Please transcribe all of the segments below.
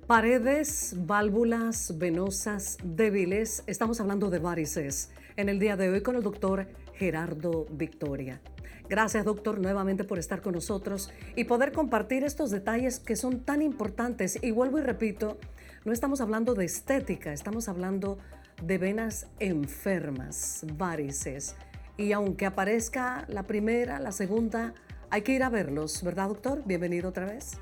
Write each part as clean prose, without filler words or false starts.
Paredes, válvulas venosas débiles. Estamos hablando de varices en el día de hoy con el doctor Gerardo Victoria. Gracias, doctor, nuevamente por estar con nosotros y poder compartir estos detalles que son tan importantes. Y vuelvo y repito, no estamos hablando de estética, estamos hablando de venas enfermas, varices. Y aunque aparezca la primera, la segunda, hay que ir a verlos, ¿verdad, doctor? Bienvenido otra vez.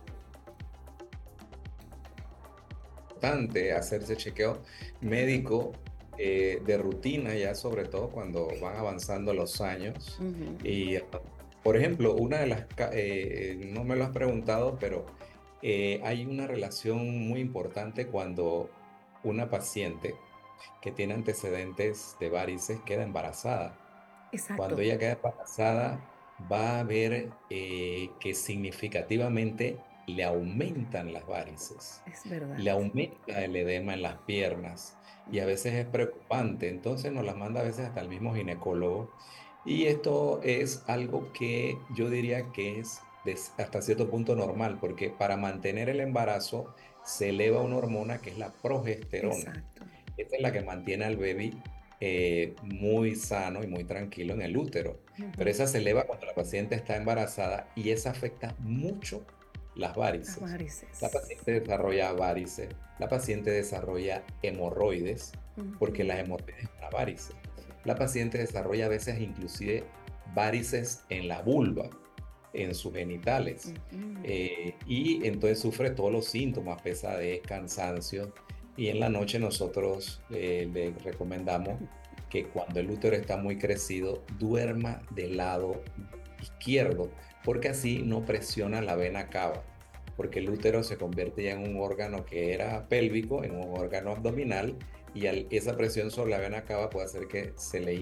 Importante hacerse chequeo médico de rutina, ya sobre todo cuando van avanzando los años. Ujú. Y, por ejemplo, no me lo has preguntado, pero hay una relación muy importante cuando una paciente que tiene antecedentes de varices queda embarazada. Cuando Exacto, ella queda embarazada, va a ver que significativamente le aumentan las varices, es verdad. le aumenta el edema en las piernas y a veces es preocupante. Entonces nos las manda a veces hasta el mismo ginecólogo. Y esto es algo que yo diría que es hasta cierto punto normal, porque para mantener el embarazo se eleva una hormona que es la progesterona. Exacto. Esta es la que mantiene al bebé muy sano y muy tranquilo en el útero. Pero Ujú. esa se eleva cuando la paciente está embarazada y esa afecta mucho las Las varices. La varices. paciente desarrolla varices, la paciente desarrolla hemorroides, porque Ujú. las hemorroides es una varice. La paciente desarrolla a veces inclusive varices en la vulva, en sus genitales. Ujú. Y entonces sufre todos los síntomas, pesadez, cansancio. Y en la noche nosotros le recomendamos que cuando el útero está muy crecido, duerma del lado izquierdo, porque así no presiona la vena cava, porque el útero se convierte ya en un órgano que era pélvico, en un órgano abdominal, y esa presión sobre la vena cava puede hacer que se le